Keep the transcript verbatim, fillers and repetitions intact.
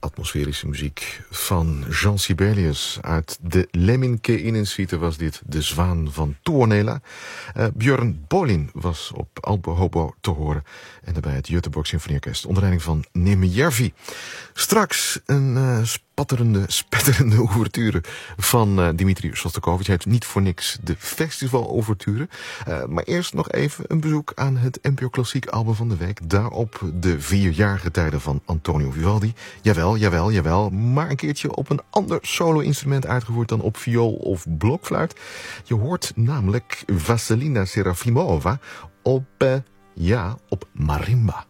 atmosferische muziek van Jean Sibelius. Uit de Lemminke Innensuite was dit De Zwaan van Tuonela. Uh, Björn Bolin was op alto-hobo te horen. En daarbij het Göteborg Symfonieorkest onder leiding van Neme Järvi. Straks een uh, spatterende, spetterende ouverture van uh, Dimitri Shostakovich. Hij heeft niet voor niks de festival-ouverture. Uh, maar eerst nog even een bezoek aan het N P O Klassiek album van de week. Daarop de vierjarige tijden van Antonio Vivaldi. Jawel, jawel, jawel. Maar een keertje op een ander solo-instrument uitgevoerd dan op viool of blokfluit. Je hoort namelijk Vasilina Serafimova op, uh, ja, op marimba.